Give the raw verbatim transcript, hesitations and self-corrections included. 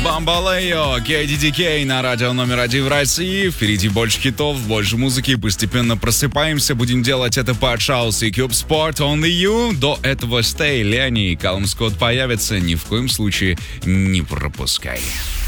Бамбалейо, кей ди ди кей на радио номер один в России. Впереди больше хитов, больше музыки. Постепенно просыпаемся. Будем делать это под Шаус и Cube Sport Only You. До этого Stay, Лени и Калум Скотт появятся. Ни в коем случае не пропускай.